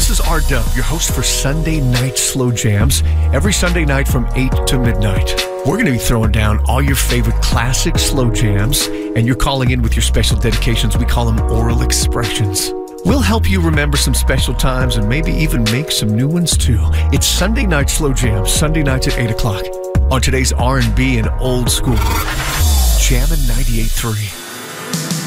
This is R-Dub, your host for Sunday Night Slow Jams, every Sunday night from 8 to midnight. We're going to be throwing down all your favorite classic slow jams, and you're calling in with your special dedications. We call them oral expressions. We'll help you remember some special times and maybe even make some new ones too. It's Sunday Night Slow Jams, Sunday nights at 8 o'clock on today's R&B and old school. Jammin' 98.3.